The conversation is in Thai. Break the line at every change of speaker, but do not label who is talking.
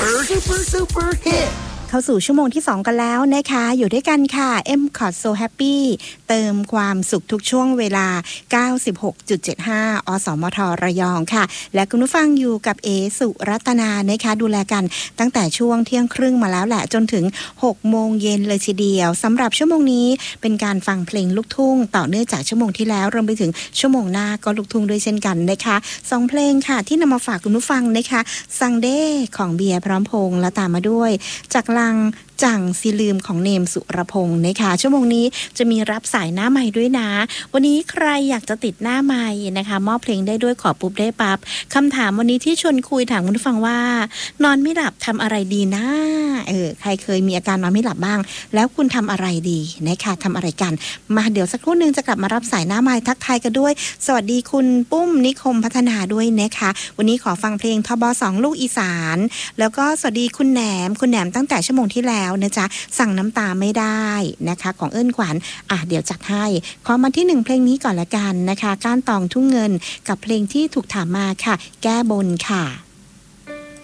super hit
เข้าสู่ชั่วโมงที่2กันแล้วนะคะอยู่ด้วยกันค่ะ M.Cot So Happy เติมความสุขทุกช่วงเวลา 96.75 อสมทระยองค่ะและคุณผู้ฟังอยู่กับเอสุรัตนานะคะดูแลกันตั้งแต่ช่วงเที่ยงครึ่งมาแล้วแหละจนถึง6โมงเย็นเลยทีเดียวสำหรับชั่วโมงนี้เป็นการฟังเพลงลูกทุ่งต่อเนื่องจากชั่วโมงที่แล้วรวมไปถึงชั่วโมงหน้าก็ลูกทุ่งด้วยเช่นกันนะคะ2เพลงค่ะที่นำมาฝากคุณผู้ฟังนะคะซังเด้ของเบียร์พร้อมพงษ์และตามมาด้วยจากลังจังซีลืมของเนมสุรพงษ์นะคะชั่วโมงนี้จะมีรับสายหน้าใหม่ด้วยนะวันนี้ใครอยากจะติดหน้าใหม่นะคะมอบเพลงได้ด้วยขอปุ๊บได้ปั๊บคำถามวันนี้ที่ชวนคุยถามคุณผู้ฟังว่านอนไม่หลับทำอะไรดีนะใครเคยมีอาการนอนไม่หลับบ้างแล้วคุณทำอะไรดีนะคะทำอะไรกันมาเดี๋ยวสักครู่นึงจะกลับมารับสายหน้าใหม่ทักทายกันด้วยสวัสดีคุณปุ้มนิคมพัฒนาด้วยนะคะวันนี้ขอฟังเพลงทบ2ลูกอีสานแล้วก็สวัสดีคุณแหนมตั้งแต่ชั่วโมงที่แล้วนะจ๊ะสั่งน้ำตาไม่ได้นะคะของเอิ้นขวัญเดี๋ยวจัดให้ขอมาที่1เพลงนี้ก่อนละกันนะคะก้านตองทุ่งเงินกับเพลงที่ถูกถามมาค่ะแก้บนค่ะ